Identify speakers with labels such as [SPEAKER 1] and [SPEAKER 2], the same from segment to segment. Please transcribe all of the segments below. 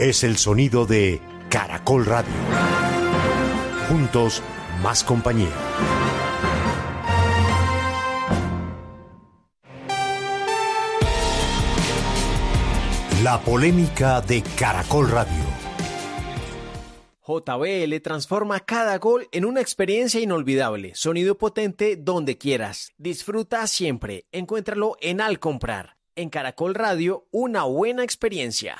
[SPEAKER 1] es el sonido de Caracol Radio. Juntos, más compañía. La polémica de Caracol Radio.
[SPEAKER 2] JBL transforma cada gol en una experiencia inolvidable. Sonido potente donde quieras. Disfruta siempre. Encuéntralo en Al Comprar. En Caracol Radio, una buena experiencia.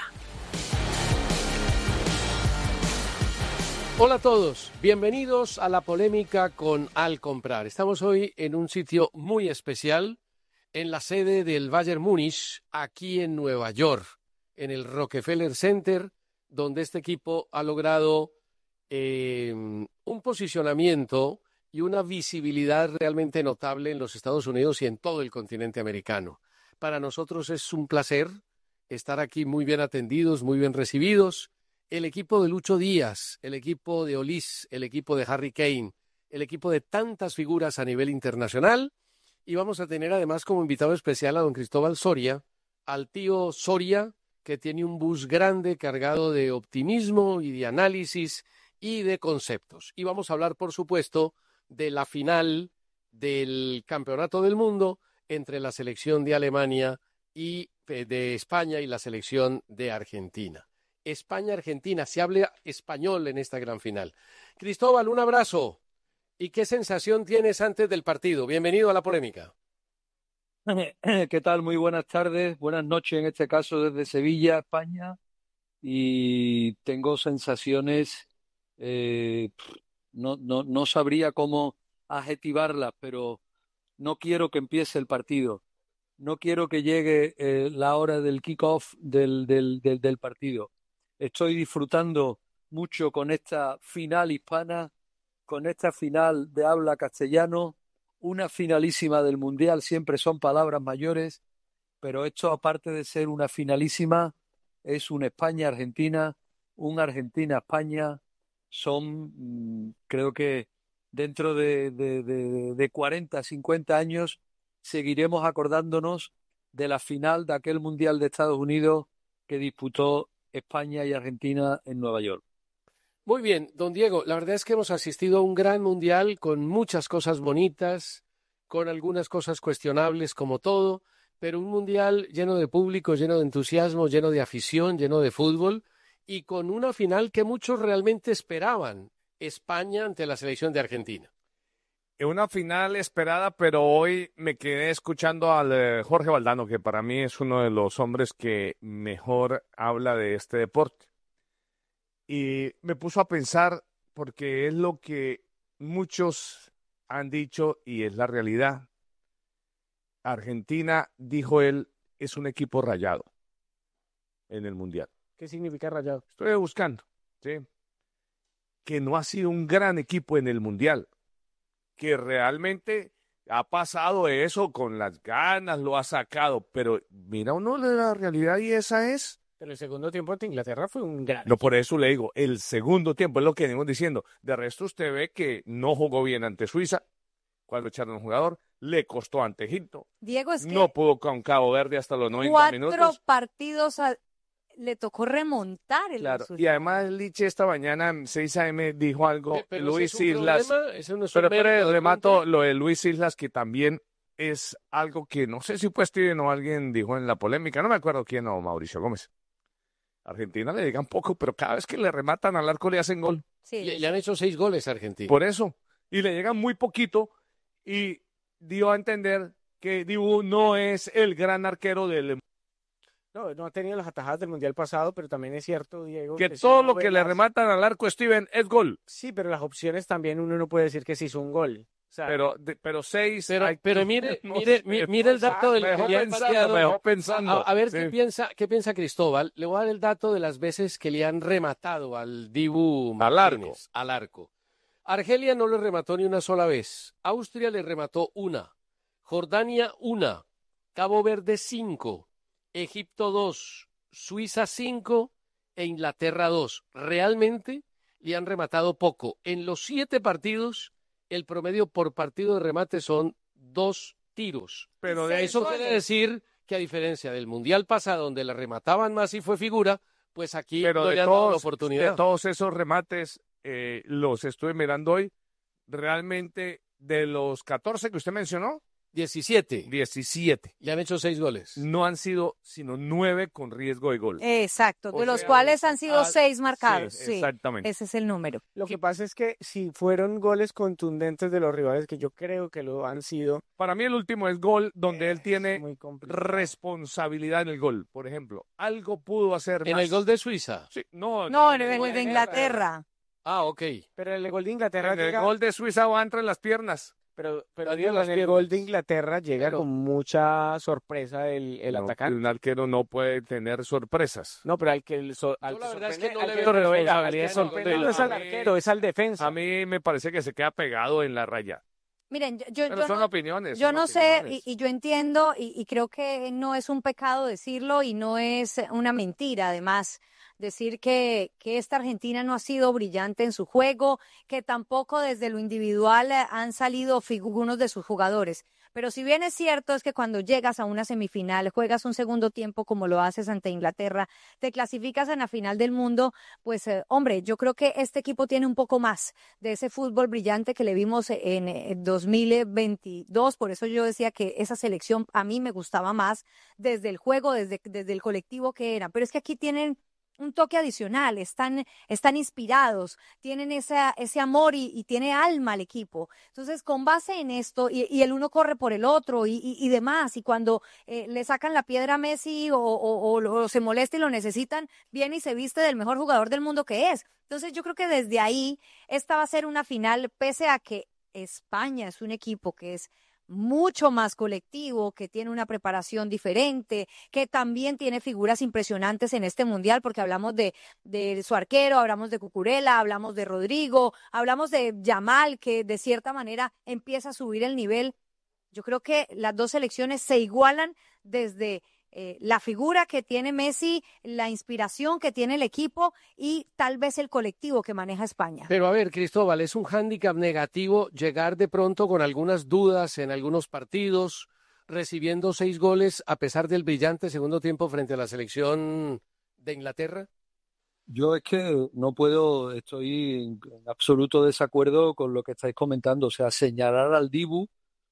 [SPEAKER 3] Hola a todos, bienvenidos a la polémica con Al Comprar. Estamos hoy en un sitio muy especial, en la sede del Bayern Múnich, aquí en Nueva York, en el Rockefeller Center, donde este equipo ha logrado un posicionamiento y una visibilidad realmente notable en los Estados Unidos y en todo el continente americano. Para nosotros es un placer estar aquí muy bien atendidos, muy bien recibidos. El equipo de Lucho Díaz, el equipo de Olís, el equipo de Harry Kane, el equipo de tantas figuras a nivel internacional. Y vamos a tener además como invitado especial a don Cristóbal Soria, al tío Soria, que tiene un bus grande cargado de optimismo y de análisis y de conceptos. Y vamos a hablar, por supuesto, de la final del Campeonato del Mundo entre la selección de Alemania y de España y la selección de Argentina. España-Argentina, se habla español en esta gran final. Cristóbal, un abrazo. ¿Y qué sensación tienes antes del partido? Bienvenido a la polémica.
[SPEAKER 4] ¿Qué tal? Muy buenas tardes, buenas noches en este caso desde Sevilla, España. Y tengo sensaciones, no sabría cómo adjetivarlas, pero no quiero que empiece el partido. No quiero que llegue la hora del kick-off del partido. Estoy disfrutando mucho con esta final hispana, con esta final de habla castellano, una finalísima del Mundial, siempre son palabras mayores, pero esto, aparte de ser una finalísima, es un España-Argentina, un Argentina-España. Son, creo que dentro de 40, 50 años, seguiremos acordándonos de la final de aquel Mundial de Estados Unidos que disputó España y Argentina en Nueva York.
[SPEAKER 3] Muy bien, don Diego, la verdad es que hemos asistido a un gran mundial con muchas cosas bonitas, con algunas cosas cuestionables como todo, pero un mundial lleno de público, lleno de entusiasmo, lleno de afición, lleno de fútbol y con una final que muchos realmente esperaban, España ante la selección de Argentina.
[SPEAKER 5] Una final esperada, pero hoy me quedé escuchando al Jorge Valdano, que para mí es uno de los hombres que mejor habla de este deporte. Y me puso a pensar, porque es lo que muchos han dicho y es la realidad. Argentina, dijo él, es un equipo rayado en el Mundial.
[SPEAKER 3] ¿Qué significa rayado?
[SPEAKER 5] Estoy buscando, ¿sí? Que no ha sido un gran equipo en el Mundial, que realmente ha pasado eso con las ganas, lo ha sacado, pero mira uno de la realidad y esa es.
[SPEAKER 3] Pero el segundo tiempo ante Inglaterra fue un gran...
[SPEAKER 5] No, por eso le digo, el segundo tiempo es lo que venimos diciendo. De resto usted ve que no jugó bien ante Suiza, cuando echaron un jugador, le costó ante Egipto.
[SPEAKER 6] Diego, es que
[SPEAKER 5] no pudo con Cabo Verde hasta los 90 minutos.
[SPEAKER 6] 4 partidos le tocó remontar el
[SPEAKER 5] Claro,
[SPEAKER 6] resultado.
[SPEAKER 5] y además Liche esta mañana en 6 AM dijo algo,
[SPEAKER 3] Pero
[SPEAKER 5] Luis
[SPEAKER 3] ese es un
[SPEAKER 5] Islas,
[SPEAKER 3] problema, ese no es
[SPEAKER 5] pero
[SPEAKER 3] un mérito de
[SPEAKER 5] remato
[SPEAKER 3] Conte.
[SPEAKER 5] lo de Luis Islas, que también es algo que no sé si fue Steven o alguien dijo en la polémica, no me acuerdo quién, o Mauricio Gómez. Argentina le llegan poco, pero cada vez que le rematan al arco le hacen gol.
[SPEAKER 6] Sí,
[SPEAKER 3] Le han hecho 6 goles a Argentina.
[SPEAKER 5] Por eso, y le llegan muy poquito, y dio a entender que Dibu no es el gran arquero del...
[SPEAKER 7] No ha tenido las atajadas del Mundial pasado, pero también es cierto, Diego,
[SPEAKER 5] Que
[SPEAKER 7] si
[SPEAKER 5] todo
[SPEAKER 7] uno
[SPEAKER 5] lo
[SPEAKER 7] ve
[SPEAKER 5] que le rematan al arco, Steven, es gol.
[SPEAKER 7] Sí, pero las opciones también uno no puede decir que se hizo un gol. O sea,
[SPEAKER 5] Pero 6...
[SPEAKER 3] Pero mire el dato del
[SPEAKER 5] me dejó
[SPEAKER 3] Mundial
[SPEAKER 5] pensando, me dejó pensando.
[SPEAKER 3] A ver
[SPEAKER 5] Sí.
[SPEAKER 3] qué piensa Cristóbal. Le voy a dar el dato de las veces que le han rematado al Dibu
[SPEAKER 5] Al
[SPEAKER 3] Martínez, al arco. Argelia no le remató ni una sola vez. Austria le remató 1. Jordania 1. Cabo Verde 5. Egipto 2. Suiza 5 e Inglaterra 2. Realmente le han rematado poco. En los 7 partidos, el promedio por partido de remate son 2 tiros.
[SPEAKER 5] Pero
[SPEAKER 3] Eso quiere decir que a diferencia del Mundial pasado, donde le remataban más y fue figura, Pues aquí
[SPEAKER 5] Pero
[SPEAKER 3] no le han dado la oportunidad.
[SPEAKER 5] de todos esos remates, los estuve mirando hoy, realmente de los 14 que usted mencionó,
[SPEAKER 3] 17.
[SPEAKER 5] 17.
[SPEAKER 3] Le han hecho 6 goles.
[SPEAKER 5] No han sido sino 9 con riesgo de gol.
[SPEAKER 6] Exacto,
[SPEAKER 5] O
[SPEAKER 6] de los
[SPEAKER 5] sea,
[SPEAKER 6] cuales han sido 6
[SPEAKER 5] Sí,
[SPEAKER 6] marcados. Sí,
[SPEAKER 5] exactamente.
[SPEAKER 6] ese es el número.
[SPEAKER 7] Lo que pasa es que si fueron goles contundentes de los rivales, que yo creo que lo han sido,
[SPEAKER 5] Para mí el último es gol donde él
[SPEAKER 7] es
[SPEAKER 5] tiene
[SPEAKER 7] muy complicado.
[SPEAKER 5] responsabilidad en el gol. Por ejemplo, algo pudo hacer
[SPEAKER 3] En
[SPEAKER 5] más.
[SPEAKER 3] el gol de Suiza.
[SPEAKER 5] Sí, no,
[SPEAKER 6] No, en el de Inglaterra.
[SPEAKER 3] Ah, ok.
[SPEAKER 7] Pero el gol de Inglaterra
[SPEAKER 5] En el
[SPEAKER 7] llega,
[SPEAKER 5] gol de Suiza va entre las piernas.
[SPEAKER 7] pero
[SPEAKER 3] Daniel,
[SPEAKER 7] digo,
[SPEAKER 3] las
[SPEAKER 7] en el
[SPEAKER 3] piernas.
[SPEAKER 7] gol de Inglaterra llega
[SPEAKER 3] Pero-
[SPEAKER 7] con mucha sorpresa el
[SPEAKER 5] No,
[SPEAKER 7] atacante.
[SPEAKER 5] un arquero no puede tener sorpresas.
[SPEAKER 7] No, pero al que
[SPEAKER 3] Yo la verdad es que no
[SPEAKER 7] al
[SPEAKER 3] le
[SPEAKER 7] que
[SPEAKER 3] veo responsabilidad
[SPEAKER 7] al que
[SPEAKER 3] en
[SPEAKER 7] sorprende
[SPEAKER 3] el
[SPEAKER 7] no es al
[SPEAKER 5] gol.
[SPEAKER 7] arquero, es al defensa.
[SPEAKER 5] A mí me parece que se queda pegado en la raya.
[SPEAKER 6] Miren,
[SPEAKER 5] Pero son opiniones.
[SPEAKER 6] yo
[SPEAKER 5] son
[SPEAKER 6] no sé,
[SPEAKER 5] opiniones.
[SPEAKER 6] y yo entiendo, y creo que no es un pecado decirlo y no es una mentira, además, decir que esta Argentina no ha sido brillante en su juego, que tampoco desde lo individual han salido algunos de sus jugadores. Pero si bien es cierto es que cuando llegas a una semifinal, juegas un segundo tiempo como lo haces ante Inglaterra, te clasificas en la final del mundo, pues hombre, yo creo que este equipo tiene un poco más de ese fútbol brillante que le vimos en 2022, por eso yo decía que esa selección a mí me gustaba más desde el juego, desde el colectivo que eran, pero es que aquí tienen un toque adicional, están inspirados, tienen ese amor y tiene alma el equipo. Entonces, con base en esto, y el uno corre por el otro y demás, y cuando le sacan la piedra a Messi o se molesta y lo necesitan, viene y se viste del mejor jugador del mundo que es. Entonces, yo creo que desde ahí, esta va a ser una final, pese a que España es un equipo que es mucho más colectivo, que tiene una preparación diferente, que también tiene figuras impresionantes en este mundial, porque hablamos de su arquero, hablamos de Cucurella, hablamos de Rodrigo, hablamos de Yamal, que de cierta manera empieza a subir el nivel. Yo creo que las dos selecciones se igualan desde la figura que tiene Messi, la inspiración que tiene el equipo y tal vez el colectivo que maneja España.
[SPEAKER 3] Pero a ver, Cristóbal, es un hándicap negativo llegar de pronto con algunas dudas en algunos partidos, recibiendo 6 goles a pesar del brillante segundo tiempo frente a la selección de Inglaterra.
[SPEAKER 4] Yo es que no puedo, estoy en absoluto desacuerdo con lo que estáis comentando. O sea, señalar al Dibu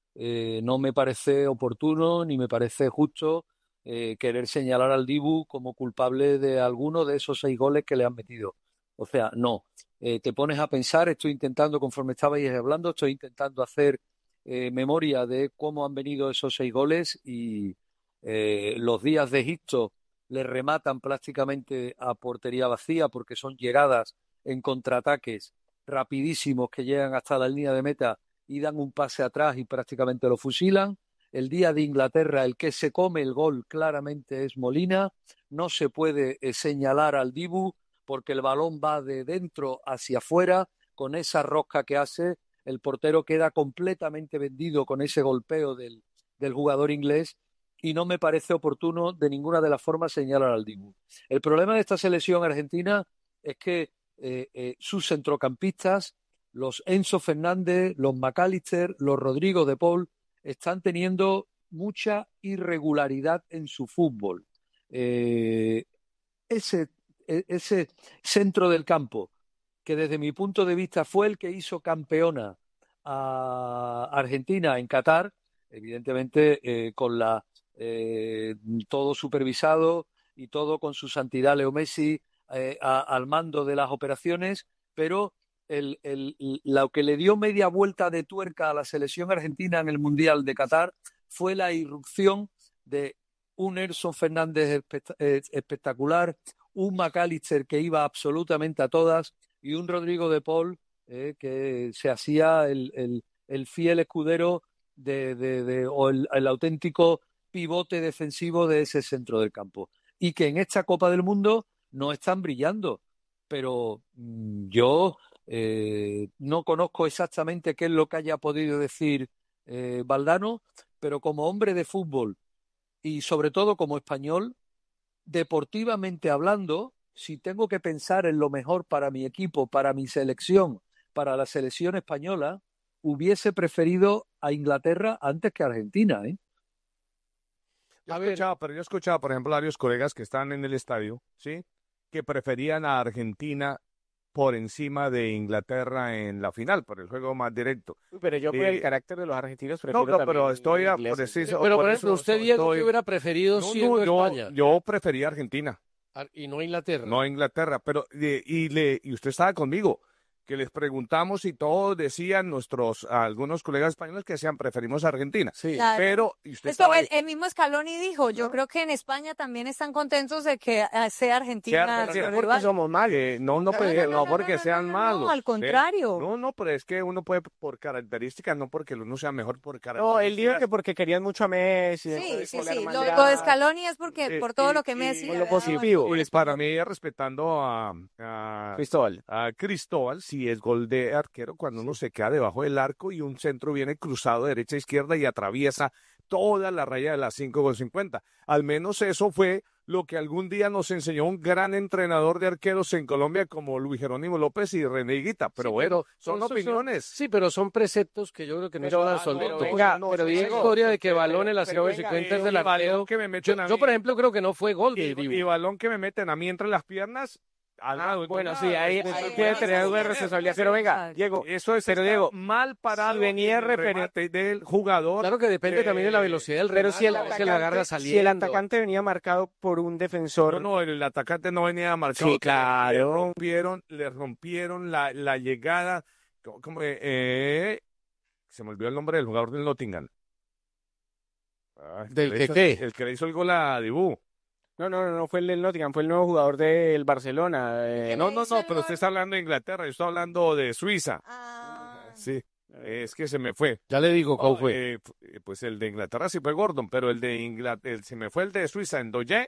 [SPEAKER 4] no me parece oportuno ni me parece justo querer señalar al Dibu como culpable de alguno de esos 6 goles que le han metido. O sea, no. Te pones a pensar, estoy intentando, conforme estabais hablando, estoy intentando hacer memoria de cómo han venido esos 6 goles y los días de Egipto le rematan prácticamente a portería vacía porque son llegadas en contraataques rapidísimos que llegan hasta la línea de meta y dan un pase atrás y prácticamente lo fusilan. El día de Inglaterra, el que se come el gol claramente es Molina. No se puede señalar al Dibu porque el balón va de dentro hacia afuera. Con esa rosca que hace, el portero queda completamente vendido con ese golpeo del jugador inglés y no me parece oportuno de ninguna de las formas señalar al Dibu. El problema de esta selección argentina es que sus centrocampistas, los Enzo Fernández, los McAllister, los Rodrigo de Paul, están teniendo mucha irregularidad en su fútbol. Ese centro del campo, que desde mi punto de vista fue el que hizo campeona a Argentina en Qatar, evidentemente con todo supervisado y todo con su santidad Leo Messi al mando de las operaciones, pero lo que le dio media vuelta de tuerca a la selección argentina en el Mundial de Qatar fue la irrupción de un Nelson Fernández espectacular, un McAllister que iba absolutamente a todas y un Rodrigo de Paul que se hacía el fiel escudero o el auténtico pivote defensivo de ese centro del campo. Y que en esta Copa del Mundo no están brillando, pero yo no conozco exactamente qué es lo que haya podido decir Valdano, pero como hombre de fútbol y sobre todo como español, deportivamente hablando, si tengo que pensar en lo mejor para mi equipo, para mi selección, para la selección española, hubiese preferido a Inglaterra antes que a Argentina, ¿eh?
[SPEAKER 5] Yo escuchaba, por ejemplo, a varios colegas que están en el estadio, ¿sí? que preferían a Argentina por encima de Inglaterra en la final, por el juego más directo.
[SPEAKER 7] Pero yo por el carácter de los argentinos prefiero
[SPEAKER 5] No, pero estoy a
[SPEAKER 7] ingleses.
[SPEAKER 5] preciso.
[SPEAKER 3] Pero, por
[SPEAKER 5] por
[SPEAKER 3] ejemplo,
[SPEAKER 5] eso
[SPEAKER 3] usted, Diego,
[SPEAKER 5] estoy-
[SPEAKER 3] ¿qué hubiera preferido siendo España?
[SPEAKER 5] yo prefería Argentina,
[SPEAKER 3] Y no Inglaterra.
[SPEAKER 5] no a Inglaterra, pero y usted estaba conmigo, que les preguntamos y todos decían algunos colegas españoles que decían preferimos a Argentina.
[SPEAKER 3] Sí.
[SPEAKER 6] Claro.
[SPEAKER 5] Pero y usted
[SPEAKER 6] Esto
[SPEAKER 5] estaba ahí.
[SPEAKER 6] el mismo Scaloni dijo, yo creo que en España también están contentos de que sea Argentina
[SPEAKER 5] Sea
[SPEAKER 6] su
[SPEAKER 5] Argentina,
[SPEAKER 6] rival.
[SPEAKER 7] Somos malos.
[SPEAKER 5] No porque sean malos.
[SPEAKER 6] No, al contrario.
[SPEAKER 5] No, pero es que uno puede por características, no porque uno sea mejor por
[SPEAKER 7] No,
[SPEAKER 5] características.
[SPEAKER 7] él dijo que porque querían mucho a Messi.
[SPEAKER 6] Sí.
[SPEAKER 7] por la
[SPEAKER 6] Lo
[SPEAKER 7] hermandad.
[SPEAKER 6] de Scaloni es porque por todo lo que Messi
[SPEAKER 7] con
[SPEAKER 6] le
[SPEAKER 7] lo
[SPEAKER 6] había dado.
[SPEAKER 7] positivo.
[SPEAKER 5] Y para mí, respetando
[SPEAKER 7] Cristóbal.
[SPEAKER 5] a Cristóbal, si es gol de arquero cuando uno se queda debajo del arco y un centro viene cruzado derecha a izquierda y atraviesa toda la raya de las 5,50. Al menos eso fue lo que algún día nos enseñó un gran entrenador de arqueros en Colombia como Luis Jerónimo López y René Higuita. Pero
[SPEAKER 3] Sí,
[SPEAKER 5] bueno, son
[SPEAKER 3] esos
[SPEAKER 5] opiniones.
[SPEAKER 3] Sí, pero son preceptos que yo creo que no son absolutos.
[SPEAKER 7] venga, pero
[SPEAKER 3] Esa
[SPEAKER 7] Diego,
[SPEAKER 3] historia de que balone las
[SPEAKER 7] pero venga,
[SPEAKER 3] consecuencias del
[SPEAKER 5] y balón
[SPEAKER 3] arquero.
[SPEAKER 5] que me meten a
[SPEAKER 3] Yo,
[SPEAKER 5] mí.
[SPEAKER 3] por ejemplo, creo que no fue gol de
[SPEAKER 5] Y
[SPEAKER 3] Dibu.
[SPEAKER 5] balón que me meten a mí entre las piernas.
[SPEAKER 7] Bueno, sí, ahí puede tener algo de responsabilidad. Pero venga, Diego,
[SPEAKER 5] Eso es,
[SPEAKER 7] pero Diego,
[SPEAKER 5] mal parado
[SPEAKER 7] si venía
[SPEAKER 5] en el remate del jugador.
[SPEAKER 3] Claro que depende también de la velocidad del
[SPEAKER 7] pero
[SPEAKER 3] remate,
[SPEAKER 7] si el
[SPEAKER 3] a veces la agarra
[SPEAKER 7] atacante,
[SPEAKER 3] saliendo.
[SPEAKER 7] si el atacante venía marcado por un defensor,
[SPEAKER 5] No, el atacante no venía marcado.
[SPEAKER 7] Sí, claro.
[SPEAKER 5] Le rompieron la llegada. Se me olvidó el nombre del jugador del Nottingham.
[SPEAKER 3] ¿Del
[SPEAKER 5] el
[SPEAKER 3] que
[SPEAKER 5] hizo-
[SPEAKER 3] qué?
[SPEAKER 5] El que le hizo el gol a Dibu.
[SPEAKER 7] no fue el del Nottingham, fue el nuevo jugador del Barcelona.
[SPEAKER 5] No,
[SPEAKER 6] hizo el
[SPEAKER 5] pero
[SPEAKER 6] gol?
[SPEAKER 5] usted está hablando de Inglaterra, yo estoy hablando de Suiza.
[SPEAKER 6] Ah,
[SPEAKER 5] Sí, es que se me fue.
[SPEAKER 3] Ya le digo cuál fue.
[SPEAKER 5] Pues el de Inglaterra sí fue Gordon, pero el de Inglaterra, se me fue el de Suiza, en Doye.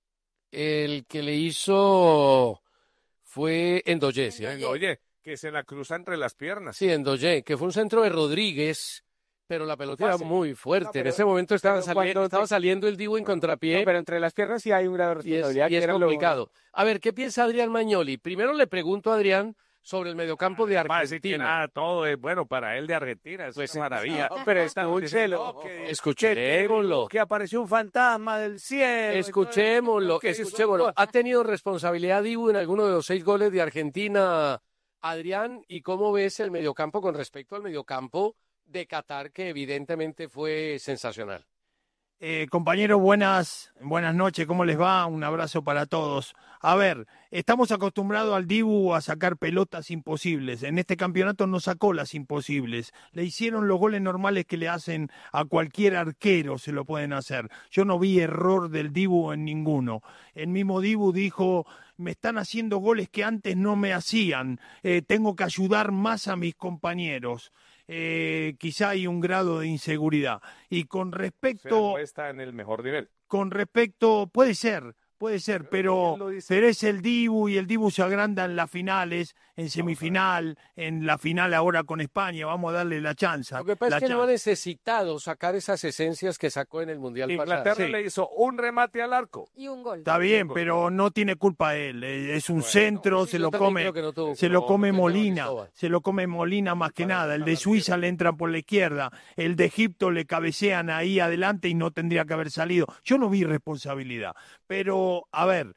[SPEAKER 3] El que le hizo fue Endoye, ¿sí?
[SPEAKER 5] Oye, que se la cruza entre las piernas.
[SPEAKER 3] Sí, Endoye, que fue un centro de Rodríguez, pero la pelota era
[SPEAKER 7] Pase.
[SPEAKER 3] muy fuerte.
[SPEAKER 7] No, pero-
[SPEAKER 3] en ese momento estaba
[SPEAKER 7] pero cuando
[SPEAKER 3] estaba saliendo el Dibu en contrapié.
[SPEAKER 7] No, pero entre las piernas sí hay un grado de
[SPEAKER 3] Y es
[SPEAKER 7] responsabilidad. que era lo-
[SPEAKER 3] complicado. A ver, ¿qué piensa Adrián Magnoli? Primero le pregunto a Adrián sobre el mediocampo de
[SPEAKER 5] Va a decir que
[SPEAKER 3] Argentina.
[SPEAKER 5] nada, todo es bueno para él de Argentina, eso es una maravilla.
[SPEAKER 7] No, pero escúchelo.
[SPEAKER 3] Escuchémoslo.
[SPEAKER 7] Que apareció un fantasma del cielo.
[SPEAKER 3] Escuchémoslo. ¿Ha tenido responsabilidad Dibu en alguno de los 6 goles de Argentina, Adrián? ¿Y cómo ves el mediocampo con respecto al mediocampo de Qatar, que evidentemente fue sensacional?
[SPEAKER 8] Compañeros, buenas noches, ¿cómo les va? Un abrazo para todos. A ver, estamos acostumbrados al Dibu a sacar pelotas imposibles. En este campeonato no sacó las imposibles. Le hicieron los goles normales que le hacen a cualquier arquero, se lo pueden hacer. Yo no vi error del Dibu en ninguno. El mismo Dibu dijo, me están haciendo goles que antes no me hacían. Tengo que ayudar más a mis compañeros. Quizá hay un grado de inseguridad. Y con respecto...
[SPEAKER 5] No está en el mejor nivel.
[SPEAKER 8] puede ser, pero
[SPEAKER 5] él lo dice.
[SPEAKER 8] es el Dibu y el Dibu se agranda en las finales, en semifinal, en la final ahora con España, vamos a darle la chance.
[SPEAKER 3] Lo que pasa es que no ha necesitado sacar esas esencias que sacó en el Mundial
[SPEAKER 5] Inglaterra
[SPEAKER 3] pasado.
[SPEAKER 5] le hizo un remate al arco.
[SPEAKER 6] y un gol.
[SPEAKER 8] Está bien, pero no tiene culpa él, es un centro,
[SPEAKER 3] Sí,
[SPEAKER 8] se
[SPEAKER 3] yo
[SPEAKER 8] lo
[SPEAKER 3] también
[SPEAKER 8] come,
[SPEAKER 3] creo que no tuvo
[SPEAKER 8] se
[SPEAKER 3] culpa.
[SPEAKER 8] lo come
[SPEAKER 3] Yo creo que
[SPEAKER 8] Molina,
[SPEAKER 3] Cristóbal.
[SPEAKER 8] se lo come Molina más que nada. El de Suiza le entra por la izquierda, el de Egipto le cabecean ahí adelante y no tendría que haber salido. Yo no vi responsabilidad, pero a ver,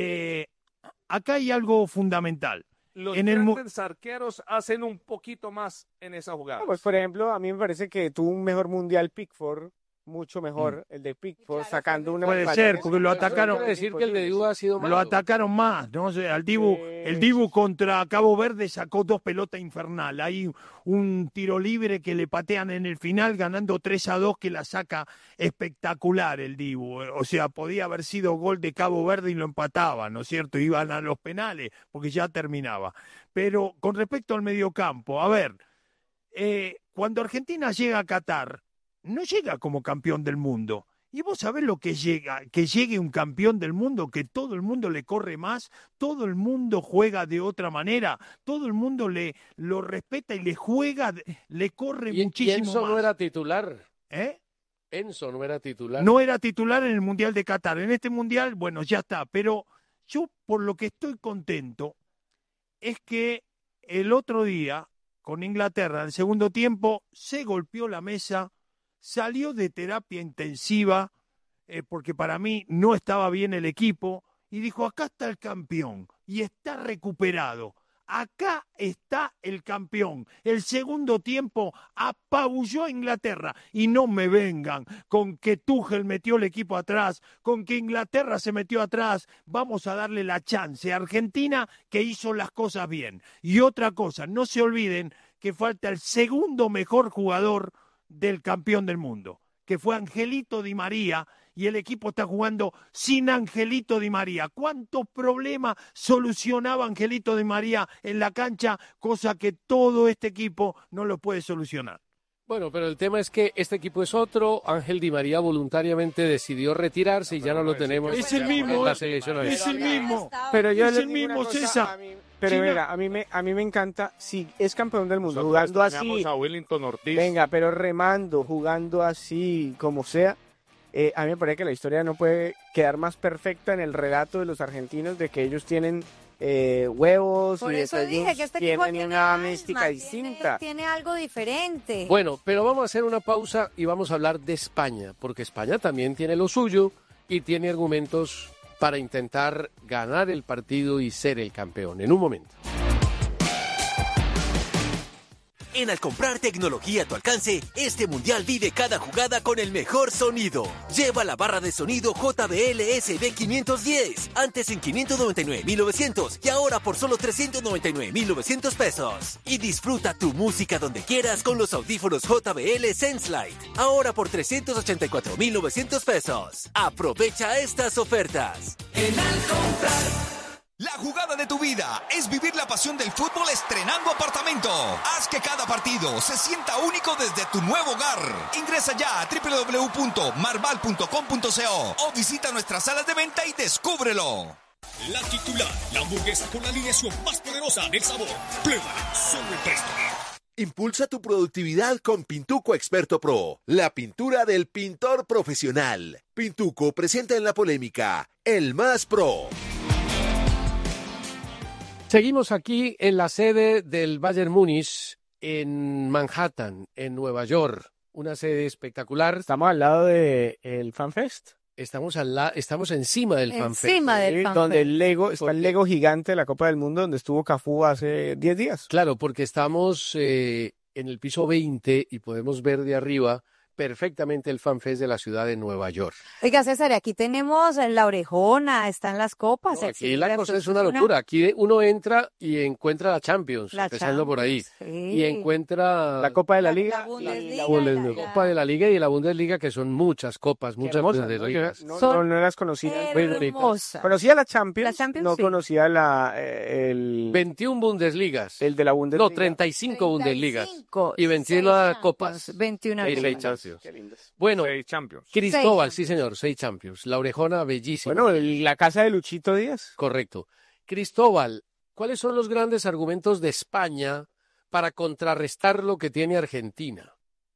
[SPEAKER 8] acá hay algo fundamental.
[SPEAKER 5] Los
[SPEAKER 8] En el mu-
[SPEAKER 5] grandes arqueros hacen un poquito más en esa jugada.
[SPEAKER 7] Pues, por ejemplo, a mí me parece que tuvo un mejor mundial Pickford, mucho mejor el de Pickford,
[SPEAKER 6] Claro,
[SPEAKER 7] sacando una...
[SPEAKER 8] Puede ser, porque lo
[SPEAKER 3] Pero eso no
[SPEAKER 8] atacaron.
[SPEAKER 3] quiere decir que el de Dibu ha sido malo.
[SPEAKER 8] Lo atacaron más, ¿no? O sea, el Dibu contra Cabo Verde sacó 2 pelotas infernal. Hay un tiro libre que le patean en el final, ganando 3-2, que la saca espectacular el Dibu. O sea, podía haber sido gol de Cabo Verde y lo empataban, ¿no es cierto? Iban a los penales, porque ya terminaba. Pero con respecto al mediocampo, a ver, cuando Argentina llega a Qatar, no llega como campeón del mundo. Y vos sabés lo que llega, que llegue un campeón del mundo, que todo el mundo le corre más, todo el mundo juega de otra manera, todo el mundo lo respeta y le juega, le corre
[SPEAKER 3] Y
[SPEAKER 8] muchísimo
[SPEAKER 3] Enzo
[SPEAKER 8] más.
[SPEAKER 3] no era titular.
[SPEAKER 8] ¿Eh?
[SPEAKER 3] Enzo no era titular.
[SPEAKER 8] No era titular en el Mundial de Qatar. En este Mundial, bueno, ya está. Pero yo por lo que estoy contento es que el otro día, con Inglaterra, en el segundo tiempo, se golpeó la mesa, salió de terapia intensiva, porque para mí no estaba bien el equipo, y dijo, acá está el campeón y está recuperado. Acá está el campeón. El segundo tiempo apabulló a Inglaterra. Y no me vengan con que Tuchel metió el equipo atrás, con que Inglaterra se metió atrás. Vamos a darle la chance a Argentina, que hizo las cosas bien. Y otra cosa, no se olviden que falta el segundo mejor jugador del campeón del mundo, que fue Angelito Di María, y el equipo está jugando sin Angelito Di María. ¿Cuántos problemas solucionaba Angelito Di María en la cancha? Cosa que todo este equipo no lo puede solucionar.
[SPEAKER 3] Bueno, pero el tema es que este equipo es otro. Ángel Di María voluntariamente decidió retirarse y ya no lo tenemos.
[SPEAKER 8] Es el mismo,
[SPEAKER 3] en la selección.
[SPEAKER 8] es el mismo.
[SPEAKER 7] Pero yo
[SPEAKER 8] Es
[SPEAKER 7] les
[SPEAKER 8] el
[SPEAKER 7] digo
[SPEAKER 8] mismo,
[SPEAKER 7] una cosa,
[SPEAKER 8] César.
[SPEAKER 7] Pero
[SPEAKER 8] China-
[SPEAKER 7] mira, a mí me encanta, si es campeón del mundo,
[SPEAKER 5] Nosotros
[SPEAKER 7] jugando así,
[SPEAKER 5] tenemos a Wellington Ortiz.
[SPEAKER 7] venga, pero remando, jugando así, como sea, a mí me parece que la historia no puede quedar más perfecta en el relato de los argentinos de que ellos tienen huevos
[SPEAKER 6] Por
[SPEAKER 7] y
[SPEAKER 6] eso dije que este equipo
[SPEAKER 7] tienen
[SPEAKER 6] tiene
[SPEAKER 7] una
[SPEAKER 6] alma,
[SPEAKER 7] mística distinta.
[SPEAKER 6] tiene algo diferente.
[SPEAKER 3] Bueno, pero vamos a hacer una pausa y vamos a hablar de España, porque España también tiene lo suyo y tiene argumentos para intentar ganar el partido y ser el campeón. En un momento.
[SPEAKER 9] En Al comprar tecnología a tu alcance, este mundial vive cada jugada con el mejor sonido. Lleva la barra de sonido JBL SB510, antes en 599.900 y ahora por solo 399.900 pesos. Y disfruta tu música donde quieras con los audífonos JBL SenseLite, ahora por 384.900 pesos. Aprovecha estas ofertas.
[SPEAKER 10] En Al comprar. La jugada de tu vida es vivir la pasión del fútbol estrenando apartamento. Haz que cada partido se sienta único desde tu nuevo hogar. Ingresa ya a www.marval.com.co o visita nuestras salas de venta y descúbrelo.
[SPEAKER 11] La titular, la hamburguesa con la alineación más poderosa del sabor. Pruébala solo en Presto.
[SPEAKER 12] Impulsa tu productividad con Pintuco Experto Pro, la pintura del pintor profesional. Pintuco presenta en la polémica el más pro.
[SPEAKER 3] Seguimos aquí en la sede del Bayern Múnich, en Manhattan, en Nueva York. Una sede espectacular.
[SPEAKER 7] Estamos al lado del FanFest.
[SPEAKER 3] Estamos encima del FanFest.
[SPEAKER 6] Encima del FanFest.
[SPEAKER 7] Donde está el Lego gigante de la Copa del Mundo, donde estuvo Cafú hace 10 días.
[SPEAKER 3] Claro, porque estamos en el piso 20 y podemos ver de arriba perfectamente el FanFest de la ciudad de Nueva York.
[SPEAKER 6] Oiga, César, aquí tenemos la orejona, están las copas.
[SPEAKER 3] No, aquí la cosa es una locura. Aquí uno entra y encuentra la Champions, empezando por ahí.
[SPEAKER 6] Sí.
[SPEAKER 3] Y encuentra
[SPEAKER 7] la Copa de la Liga.
[SPEAKER 6] La Bundesliga.
[SPEAKER 3] la Copa de la Liga y la Bundesliga, que son muchas copas, muchas Bundesligas.
[SPEAKER 7] No las conocía.
[SPEAKER 6] Hermosa.
[SPEAKER 7] Conocía la Champions,
[SPEAKER 6] La Champions,
[SPEAKER 7] no
[SPEAKER 6] sí.
[SPEAKER 7] conocía el
[SPEAKER 3] 21 Bundesligas.
[SPEAKER 7] de la Bundesliga.
[SPEAKER 3] No, 35 Bundesligas. Y 21 copas.
[SPEAKER 6] 21
[SPEAKER 3] Seis
[SPEAKER 6] copas.
[SPEAKER 3] Champions.
[SPEAKER 7] Qué lindas.
[SPEAKER 3] Bueno,
[SPEAKER 5] 6 Champions.
[SPEAKER 3] Cristóbal, sí señor, 6 Champions. La orejona bellísima.
[SPEAKER 7] Bueno, la casa de Luchito Díaz.
[SPEAKER 3] Correcto. Cristóbal, ¿cuáles son los grandes argumentos de España para contrarrestar lo que tiene Argentina?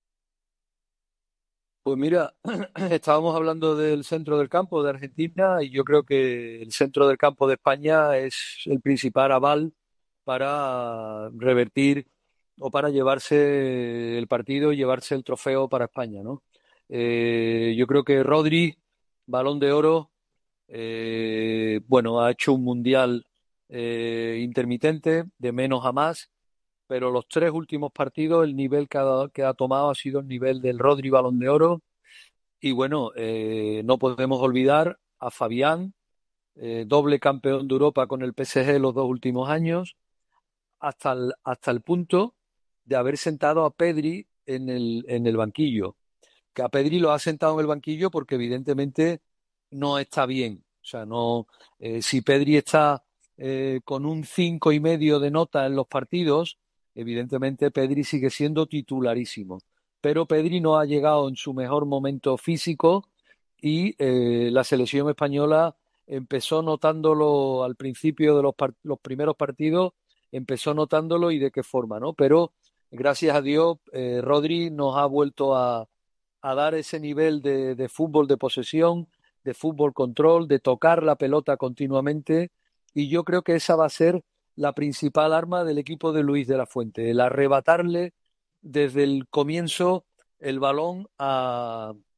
[SPEAKER 4] Pues mira, estábamos hablando del centro del campo de Argentina y yo creo que el centro del campo de España es el principal aval para revertir o para llevarse el partido y llevarse el trofeo para España, ¿no? Yo creo que Rodri, Balón de Oro, bueno, ha hecho un mundial intermitente, de menos a más, pero los 3 últimos partidos el nivel que ha tomado ha sido el nivel del Rodri Balón de Oro. Y bueno, no podemos olvidar a Fabián, doble campeón de Europa con el PSG los 2 últimos años, hasta el punto de haber sentado a Pedri en el banquillo. Que a Pedri lo ha sentado en el banquillo porque evidentemente no está bien. O sea, no, si Pedri está con un 5,5 de nota en los partidos, evidentemente Pedri sigue siendo titularísimo. Pero Pedri no ha llegado en su mejor momento físico y la selección española empezó notándolo al principio de los primeros partidos, empezó notándolo y de qué forma, ¿no? Pero gracias a Dios, Rodri nos ha vuelto a dar ese nivel de fútbol de posesión, de fútbol control, de tocar la pelota continuamente, y yo creo que esa va a ser la principal arma del equipo de Luis de la Fuente, el arrebatarle desde el comienzo el balón a